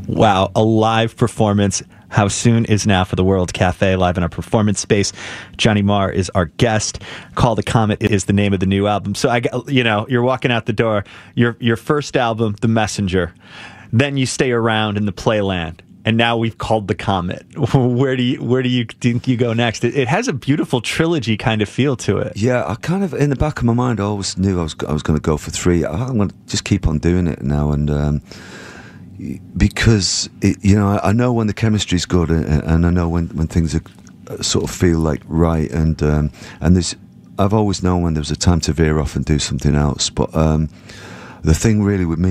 Wow, a live performance. How Soon Is Now for the World Cafe, live in our performance space. Johnny Marr is our guest. Call the Comet is the name of the new album. So you're walking out the door. Your first album, The Messenger. Then you stay around in the Playland. And now we've called the Comet. Where do you think you go next? It has a beautiful trilogy kind of feel to it. Yeah, I kind of, in the back of my mind, I always knew I was going to go for 3. I'm going to just keep on doing it now, and because I know when the chemistry's good, and I know when things are sort of feel like right, and there's, I've always known when there was a time to veer off and do something else. But the thing really with me